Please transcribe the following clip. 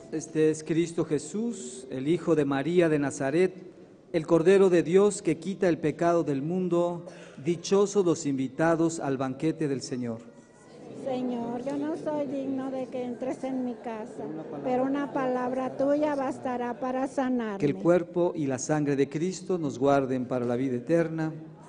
Este es Cristo Jesús, el Hijo de María de Nazaret, el Cordero de Dios que quita el pecado del mundo. Dichosos los invitados al banquete del Señor. Señor, yo no soy digno de que entres en mi casa, pero una palabra tuya bastará para sanarme. Que el cuerpo y la sangre de Cristo nos guarden para la vida eterna.